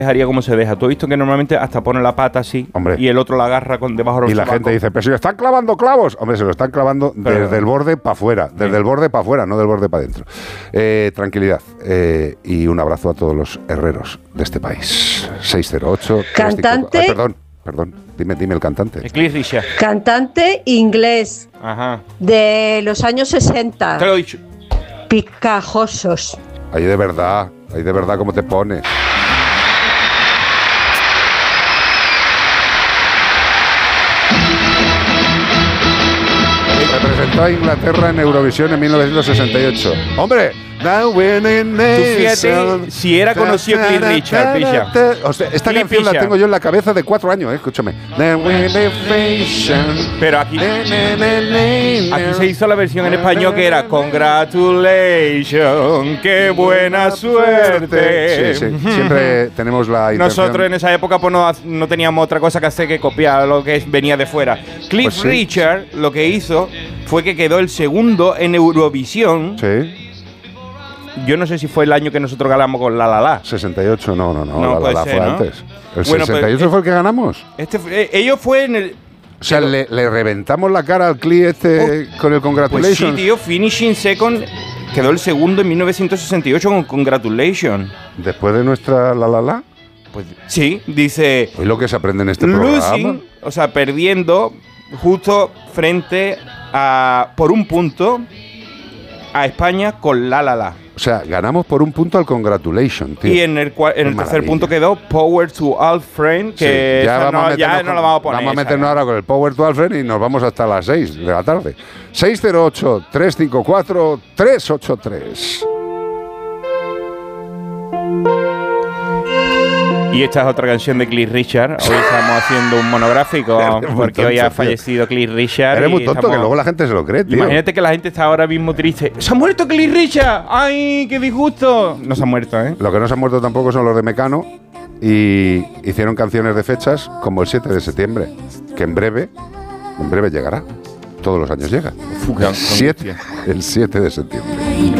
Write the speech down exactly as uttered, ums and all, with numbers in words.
dejaría como se deja. Tú has visto que normalmente hasta pone la pata así. Hombre. Y el otro la agarra con debajo del Y la sobaco. gente dice, pero si lo están clavando clavos. Hombre, se lo están clavando Pero, desde el borde para afuera. Desde sí. el borde para afuera, no del borde para adentro. Eh, tranquilidad. Eh, y un abrazo a todos los herreros de este país. seis cero ocho. Cantante. Ay, perdón, perdón. Dime, dime el cantante. Cliff Richard. Cantante inglés Ajá. de los años sesenta. Te lo he dicho. Picajosos. Ahí de verdad, ahí de verdad cómo te pone. Representó a Inglaterra en Eurovisión en mil novecientos sesenta y ocho. ¡Hombre! Tú fíjate si era conocido Cliff Richard, pilla. O sea, esta Cliff canción la Richard. tengo yo en la cabeza de cuatro años, ¿eh? Escúchame. Pero aquí, aquí se hizo la versión en español que era Congratulations, qué buena suerte. Sí, sí. Siempre tenemos la intención. Nosotros en esa época pues no, no teníamos otra cosa que hacer que copiar lo que venía de fuera. Cliff Pues sí. Richard lo que hizo fue que quedó el segundo en Eurovisión. Sí. Yo no sé si fue el año que nosotros ganamos con La La La. sesenta y ocho, no, no, no. No, la, puede la, la ser, fue ¿no? antes. El Bueno, sesenta y ocho pero, fue el que ganamos. Este, fue- eh, ellos fue en el... O sea, le, le reventamos la cara al Cli este Oh, con el Pues Congratulations. sí, tío, Finishing Second quedó el segundo en mil novecientos sesenta y ocho con Congratulations. Después de nuestra la la la. Pues sí, dice... Hoy lo que se aprende en este Losing, programa. o sea, perdiendo justo frente a... por un punto a España con La La La. O sea, ganamos por un punto al Congratulations, tío. Y en el, cua- en el tercer Maravilla. punto quedó Power to All Friend, Sí, que ya esa vamos, a no, meternos ya no con- la vamos a poner. Vamos a esa, meternos ¿no? ahora con el Power to Alfred y nos vamos hasta las seis de la tarde. seis cero ocho, tres cinco cuatro, tres ocho tres. Y esta es otra canción de Cliff Richard. Hoy estamos haciendo un monográfico Eres muy porque hoy tonto, ha tío. fallecido Cliff Richard. Eres y muy tonto estamos- que luego la gente se lo cree, tío. Imagínate que la gente está ahora mismo triste. ¡Se ha muerto Cliff Richard! ¡Ay, qué disgusto! No se ha muerto, ¿eh? Lo que no se han muerto tampoco son los de Mecano y hicieron canciones de fechas como el siete de septiembre, que en breve, en breve llegará. Todos los años llega. Fuga, El siete, el siete de septiembre.